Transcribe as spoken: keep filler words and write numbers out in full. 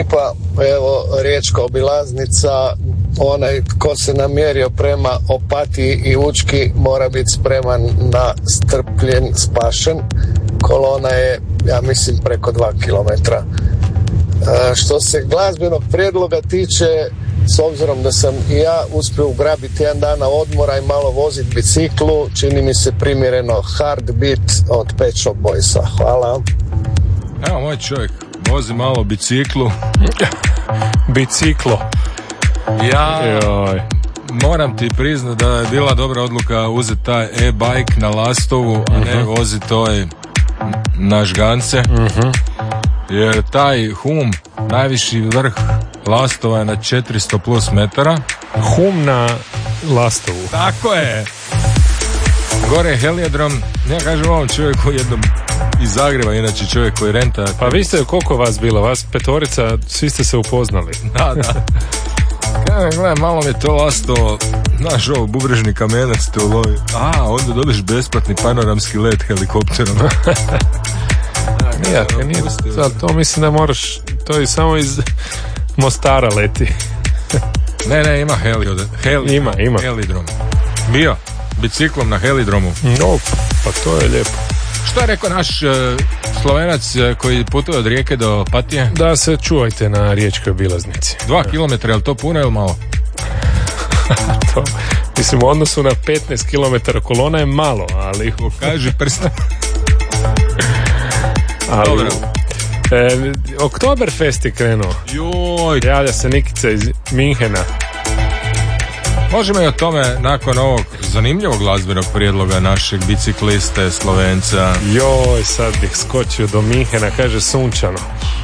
Pa evo, riječka obilaznica, onaj ko se namjerio prema Opatiji i Učki mora biti spreman na strpljen, spašen. Kolona je, ja mislim, preko dva kilometra. E, što se glazbenog prijedloga tiče, s obzirom da sam i ja uspio ugrabiti jedan dana odmora i malo voziti biciklu, čini mi se primjereno Hard Beat od Pet Shop Boysa. Hvala. Evo moj čovjek, vozi malo biciklu. Biciklo. Ja Joj. moram ti priznat da je bila dobra odluka uzeti taj e-bike na Lastovu, a uh-huh. ne voziti toj na Žgance. Uh-huh. Jer taj Hum, najviši vrh Lastova je na četiristo plus metara. Hum na Lastovu. Tako je. Gore je heliodrom. Ja kažem ovom čovjeku jednom iz Zagreba, inače čovjek koji renta. Pa vi ste, koliko vas bilo? Vas petorica, svi ste se upoznali. Da, da. Gledaj, malo mi je to Lastovo, znaš ovo, bubrežni kamenac te ulovi. A, onda dobiš besplatni panoramski let helikopterom. Nijak, nije, to mislim da moraš, to je samo iz Mostara leti. Ne, ne, ima heliodrom. Heli, ima, ima. Helidrom. Bio, biciklom na helidromu. No, pa to je lijepo. Što je rekao naš uh, Slovenac uh, koji putuje od Rijeke do Opatije? Da se čuvajte na riječkoj obilaznici. Dva kilometra, je li to puno ili malo? To, mislim, u odnosu na petnaest kilometara kolona je malo, ali... Kaži prst. Ali, dobro. E, Oktoberfest je krenuo. Joj. Javlja se Nikica iz Minhena. Možemo i o tome nakon ovog zanimljivog glazbenog prijedloga našeg bicikliste Slovenca. Joj, sad bih skočio do Minhena, kaže sunčano.